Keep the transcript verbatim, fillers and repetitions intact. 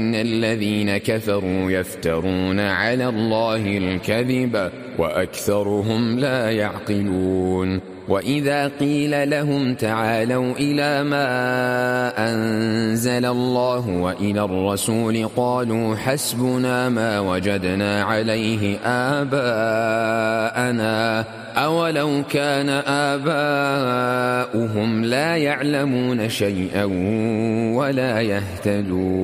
إن الذين كفروا يفترون على الله الكذب وأكثرهم لا يعقلون. وإذا قيل لهم تعالوا إلى ما أنزل الله وإلى الرسول قالوا حسبنا ما وجدنا عليه آباءنا أولو كان آباؤهم لا يعلمون شيئا ولا يهتدون.